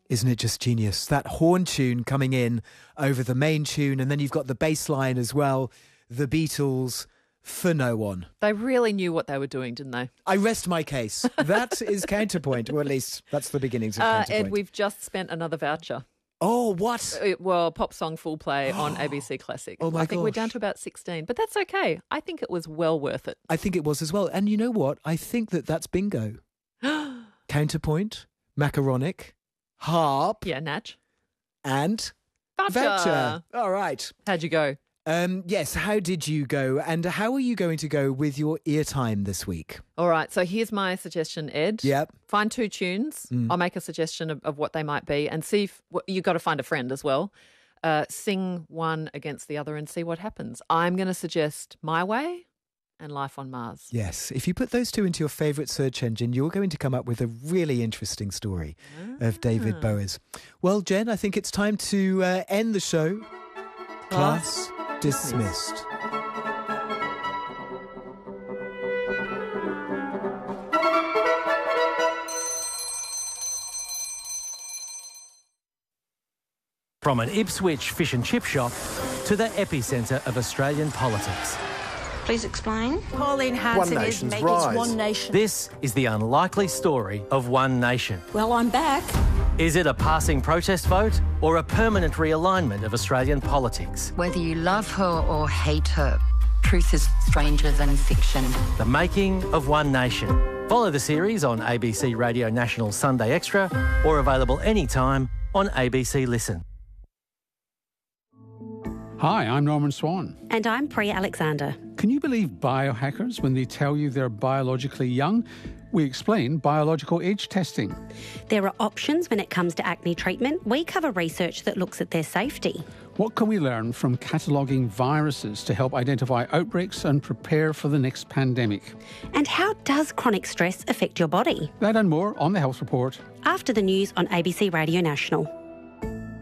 Isn't it just genius? That horn tune coming in over the main tune, and then you've got the bass line as well. The Beatles, For No One. They really knew what they were doing, didn't they? I rest my case. That is Counterpoint, or at least that's the beginnings of Counterpoint. Ed, we've just spent another voucher. Oh, what? Well, Pop Song Full Play on ABC Classic. Oh, my I think we're gosh. down to about 16, but that's okay. I think it was well worth it. I think it was as well. And you know what? I think that's bingo. Counterpoint, Macaronic, Harp, Yeah, Natch. and Voucher. All right. How'd you go? Yes, how did you go? And how are you going to go with your ear time this week? All right, so here's my suggestion, Ed. Yep. Find 2 tunes. I'll make a suggestion of what they might be and see if you've got to find a friend as well. Sing one against the other and see what happens. I'm going to suggest My Way and Life on Mars. Yes, if you put those 2 into your favourite search engine, you're going to come up with a really interesting story of David Bowie. Well, Jen, I think it's time to end the show. Class dismissed. From an Ipswich fish and chip shop to the epicentre of Australian politics. Please explain. Pauline Hanson One is nation's making rise. One Nation. This is the unlikely story of One Nation. Well, I'm back. Is it a passing protest vote or a permanent realignment of Australian politics? Whether you love her or hate her, truth is stranger than fiction. The making of One Nation. Follow the series on ABC Radio National Sunday Extra or available anytime on ABC Listen. Hi, I'm Norman Swan. And I'm Priya Alexander. Can you believe biohackers when they tell you they're biologically young? We explain biological age testing. There are options when it comes to acne treatment. We cover research that looks at their safety. What can we learn from cataloguing viruses to help identify outbreaks and prepare for the next pandemic? And how does chronic stress affect your body? That and more on the Health Report. After the news on ABC Radio National.